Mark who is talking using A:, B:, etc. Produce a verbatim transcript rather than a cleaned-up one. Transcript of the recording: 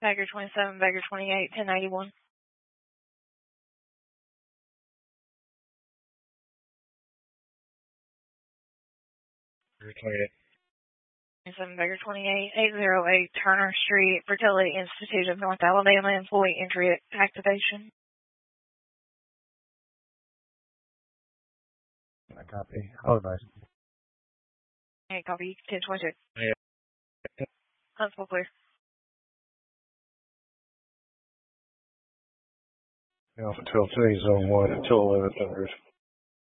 A: Bagger twenty-seven, Bagger twenty-eight, ten eighty-one.
B: Bagger twenty-eight.
A: twenty-seven, Bagger twenty-eight, eight oh eight Turner Street, Fertility Institute of North Alabama, employee entry activation.
B: I copy. I'll advise.
A: Okay, copy. ten twenty-two.
B: Yeah.
A: Constable clear.
B: Alpha twelve three, zone one until eleven hundred.